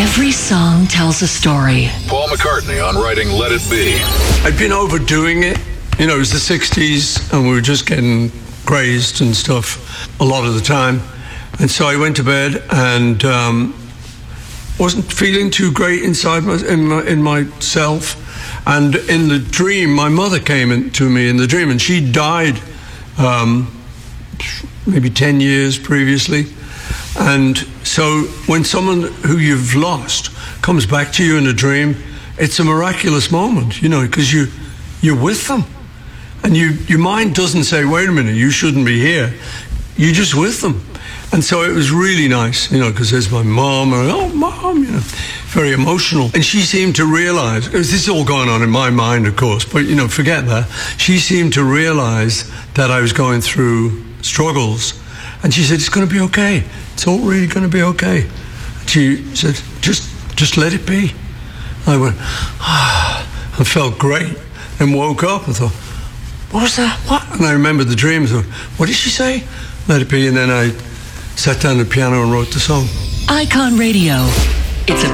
Every song tells a story. Paul McCartney on writing Let It Be. I'd been overdoing it. You know, it was the 60s and we were just getting crazed and stuff a lot of the time. And so I went to bed and wasn't feeling too great inside in myself. And in the dream, my mother came to me in the dream, and she died maybe 10 years previously. And so when someone who you've lost comes back to you in a dream, it's a miraculous moment, you know, because you're with them. And your mind doesn't say, wait a minute, you shouldn't be here. You're just with them. And so it was really nice, you know, because there's my mom, and oh, mom, you know, very emotional. And she seemed to realize, this is all going on in my mind, of course, but, you know, forget that. She seemed to realize that I was going through struggles. And she said, it's going to be okay. It's all really going to be okay. And she said, just let it be. I went, I felt great, and woke up and thought, what was that? What? And I remembered the dream. So, what did she say? Let it be. And then I sat down at the piano and wrote the song. Icon Radio. It's a